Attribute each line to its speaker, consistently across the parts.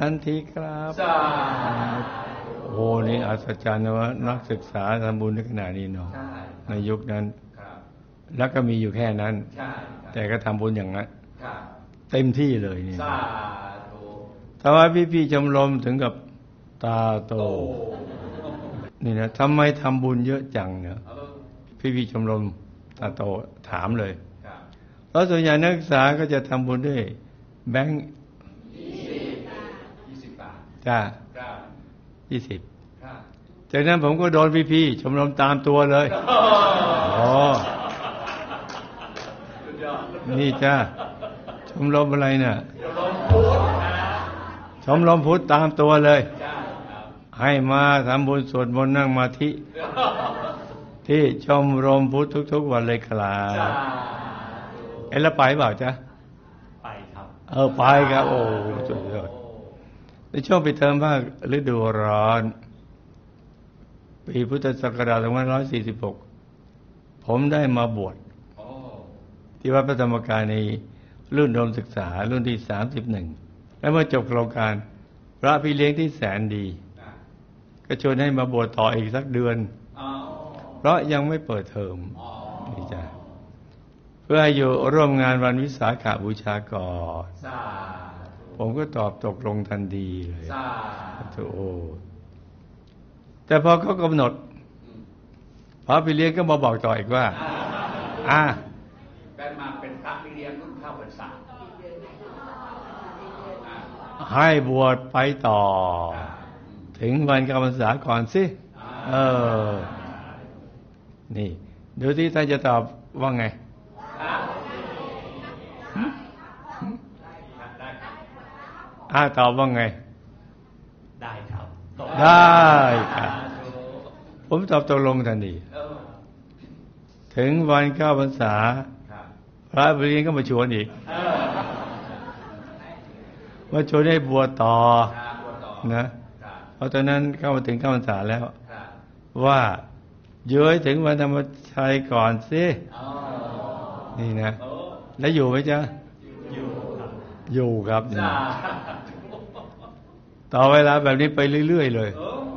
Speaker 1: ทันทีครับโอ้นี่อัศจรรย์นะว่านักศึกษาทำบุญในขณะนี้เนาะในยุคนั้นแล้วก็มีอยู่แค่นั้นแต่ก็ทำบุญอย่างนั้นเต็มที่เลยนี่ถ้าว่าพี่ๆชมรมถึงกับตาโตนี่นะทำไมทำบุญเยอะจังเนี่ยพี่ชมรมตาโตถามเลยเพราะส่วนใหญ่นักศึกษาก็จะทำบุญด้วยแบงค์20 บาทจ้า20จากนั้นผมก็โดนพี่ชมรมตามตัวเลยอ๋อนี่จ้าชมรมอะไรเนี่ยชมรมพุทธตามตัวเลยให้มาทำบุญสวดมนต์นั่งสมาธิที่ชมรมพุทธทุกๆวันเลยครับแล้วไปเปล่าจ๊ะไปครับไปครับโอ้สุดยอดในช่วงปิดเทอมภาคฤดูร้อนปีพุทธศักราช2546ผมได้มาบวชที่วัดพระธรรมกายในรุ่นอุดมศึกษารุ่นที่31และเมื่อจบโครงการพระพี่เลี้ยงที่แสนดีก็ชวนให้มาบวชต่ออีกสักเดือนเพราะยังไม่เปิดเทอมนี่จ้ะเพื่อให้อยู่ร่วมงานวันวิสาขบูชาก่อนผมก็ตอบตกลงทันทีเลยโอ้แต่พอเขากำหนดพระพี่เลี้ยงก็มาบอกต่ออีกว่า
Speaker 2: ได้มาเป็นพระพี่เลี้ยงรุ่นเข้าพรรษา
Speaker 1: ให้บวชไปต่อถึงวันเข้าพรรษาก่อนสินี่ดูที่ท่านจะตอบว่าไงตอบว่าไง
Speaker 2: ได้ครับ
Speaker 1: ได้ครับผมตอบตกลงทันทีถึงวันเข้าพรรษาพระพี่เลี้ยงก็มาชวนอีกมาชวนให้บวชต่อนะเพราะตอนนั้นเข้ามาถึงเข้าพรรษาแล้วว่าเย้ยถึงวันธรรมชัยก่อนสินี่นะแล้วอยู่ไหมจ๊ะอยู่ครับต่อเวลาแบบนี้ไปเรื่อยๆเลย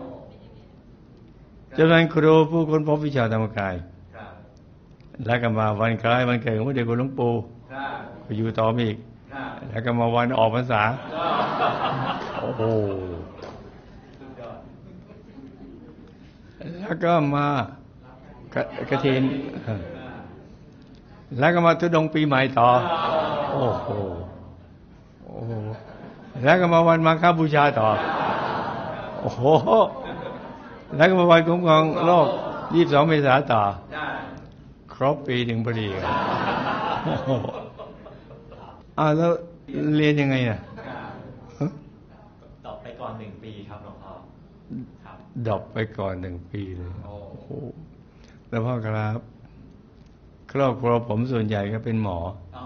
Speaker 1: จนวันครูผู้ค้นพบวิชาธรรมกายแล้วก็มาวันคล้ายวันเกิดของพระเดชคุณหลวงปู่ก็อยู่ต่ออีกแล้วก็มาวันออกพรรษาโอ้โหแล้วก็มากฐินแล้วก็มาทุดงปีใหม่ต่อโอ้โหแล้วก็มาวันมาฆบูชาต่อโอ้โหแล้วก็มาวันคุ้มครองโลก22 เมษายนต่อครบปีหนึ่งพอดีแล้วเรียนยังไงน่ะ
Speaker 2: ดรอปไปก่อน1 ปีครับหลวงพ่อครับ
Speaker 1: ดรอปไปก่อน1 ปีเลยโอ้โหแล้วพ่อครับครอบครัวผมส่วนใหญ่ก็เป็นหมอ